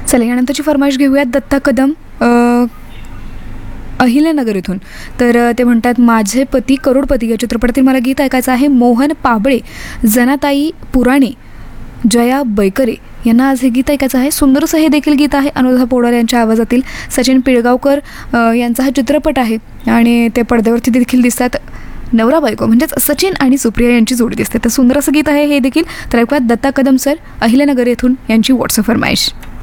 चला यानंतरची फरमाईश घेऊयात दत्ता कदम अहिल्यानगर इथून. तर ते म्हणतात माझे पती करोडपती या चित्रपटातील मला गीत ऐकायचं आहे. मोहन पाबळे, जनाताई पुराणे, जया बैकरे यांना आज हे गीत ऐकायचं आहे. सुंदरसं हे देखील गीत आहे अनुराधा पौडवाल यांच्या आवाजातील. सचिन पिळगावकर यांचा हा चित्रपट आहे आणि ते पडद्यावरती देखील दिसतात. नवरा बायको म्हणजेच सचिन आणि सुप्रिया यांची जोडी दिसते. तर सुंदर असं गीत आहे हे देखील. तर ऐकूयात दत्ता कदम सर अहिल्यानगर येथून यांची व्हॉट्सअप फरमाईश.